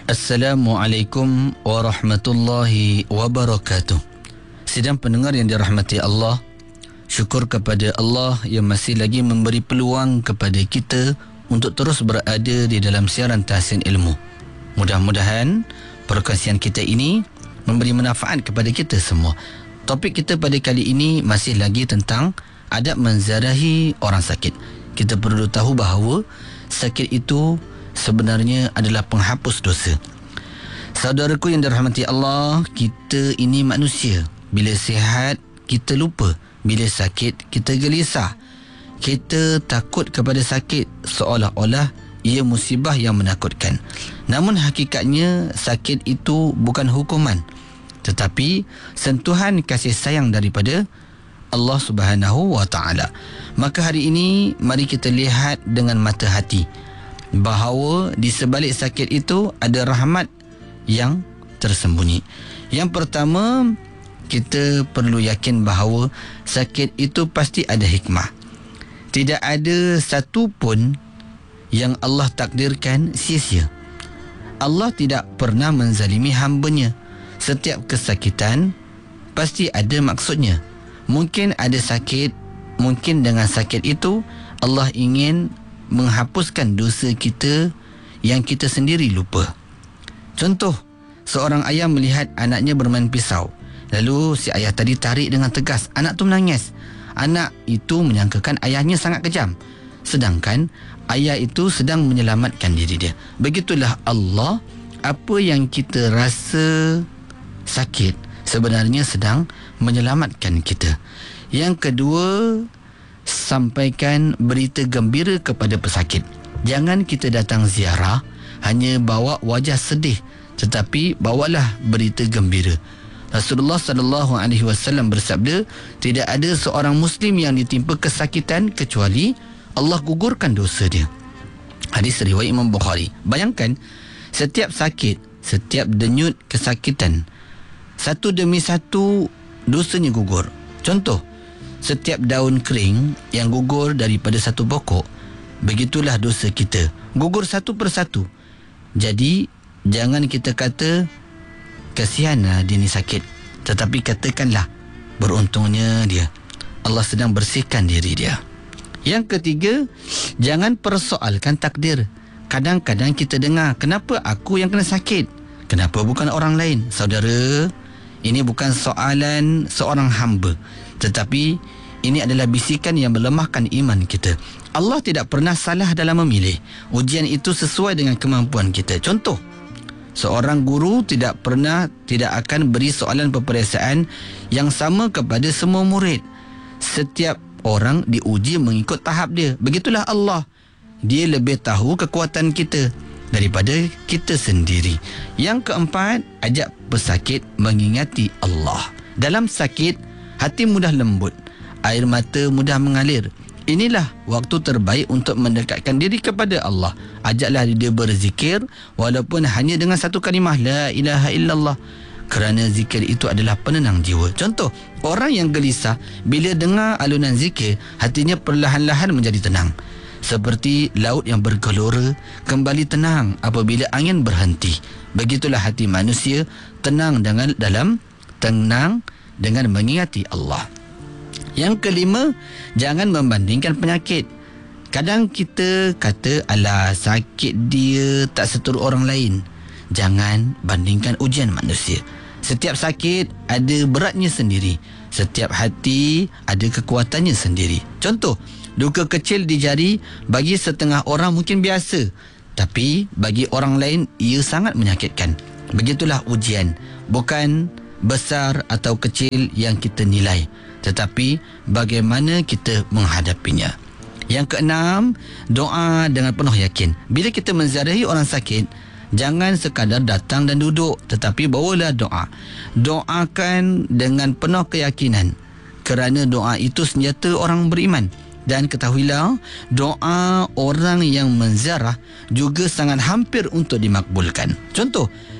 Assalamualaikum warahmatullahi wabarakatuh. Sidang pendengar yang dirahmati Allah, syukur kepada Allah yang masih lagi memberi peluang kepada kita untuk terus berada di dalam siaran Tahsin Ilmu. Mudah-mudahan perkongsian kita ini memberi manfaat kepada kita semua. Topik kita pada kali ini masih lagi tentang adab menziarahi orang sakit. Kita perlu tahu bahawa sakit itu sebenarnya adalah penghapus dosa. Saudaraku yang dirahmati Allah, kita ini manusia. Bila sihat, kita lupa. Bila sakit, kita gelisah. Kita takut kepada sakit seolah-olah ia musibah yang menakutkan. Namun hakikatnya sakit itu bukan hukuman, tetapi sentuhan kasih sayang daripada Allah Subhanahu wa Ta'ala. Maka hari ini mari kita lihat dengan mata hati bahawa di sebalik sakit itu ada rahmat yang tersembunyi. Yang pertama, kita perlu yakin bahawa sakit itu pasti ada hikmah. Tidak ada satu pun yang Allah takdirkan sia-sia. Allah tidak pernah menzalimi hamba-Nya. Setiap kesakitan pasti ada maksudnya. Mungkin ada sakit, mungkin dengan sakit itu Allah ingin menghapuskan dosa kita yang kita sendiri lupa. Contoh, seorang ayah melihat anaknya bermain pisau. Lalu si ayah tadi tarik dengan tegas. Anak tu menangis. Anak itu menyangkakan ayahnya sangat kejam, sedangkan ayah itu sedang menyelamatkan diri dia. Begitulah Allah, apa yang kita rasa sakit sebenarnya sedang menyelamatkan kita. Yang kedua, sampaikan berita gembira kepada pesakit. Jangan kita datang ziarah hanya bawa wajah sedih, tetapi bawalah berita gembira. Rasulullah SAW bersabda, tidak ada seorang Muslim yang ditimpa kesakitan kecuali Allah gugurkan dosa dia. Hadis riwayat Imam Bukhari. Bayangkan, setiap sakit, setiap denyut kesakitan, satu demi satu dosanya gugur. Contoh, setiap daun kering yang gugur daripada satu pokok, begitulah dosa kita, gugur satu persatu. Jadi jangan kita kata kasihanlah dia ni sakit, tetapi katakanlah beruntungnya dia, Allah sedang bersihkan diri dia. Yang ketiga, jangan persoalkan takdir. Kadang-kadang kita dengar, kenapa aku yang kena sakit, kenapa bukan orang lain? Saudara, ini bukan soalan seorang hamba, tetapi ini adalah bisikan yang melemahkan iman kita. Allah tidak pernah salah dalam memilih. Ujian itu sesuai dengan kemampuan kita. Contoh, seorang guru tidak akan beri soalan peperiksaan yang sama kepada semua murid. Setiap orang diuji mengikut tahap dia. Begitulah Allah. Dia lebih tahu kekuatan kita daripada kita sendiri. Yang keempat, ajak pesakit mengingati Allah. Dalam sakit, hati mudah lembut, air mata mudah mengalir. Inilah waktu terbaik untuk mendekatkan diri kepada Allah. Ajaklah dia berzikir walaupun hanya dengan satu kalimah, la ilaha illallah. Kerana zikir itu adalah penenang jiwa. Contoh, orang yang gelisah bila dengar alunan zikir, hatinya perlahan-lahan menjadi tenang. Seperti laut yang bergelora kembali tenang apabila angin berhenti. Begitulah hati manusia, tenang dengan mengingati Allah. Yang kelima, jangan membandingkan penyakit. Kadang kita kata, alah, sakit dia tak seteruk orang lain. Jangan bandingkan ujian manusia. Setiap sakit ada beratnya sendiri. Setiap hati ada kekuatannya sendiri. Contoh, duka kecil di jari bagi setengah orang mungkin biasa, tapi bagi orang lain ia sangat menyakitkan. Begitulah ujian. Bukan besar atau kecil yang kita nilai, tetapi bagaimana kita menghadapinya. Yang keenam, doa dengan penuh yakin. Bila kita menziarahi orang sakit, jangan sekadar datang dan duduk, tetapi bawalah doa. Doakan dengan penuh keyakinan, kerana doa itu senjata orang beriman. Dan ketahuilah, doa orang yang menziarah juga sangat hampir untuk dimakbulkan. Contoh,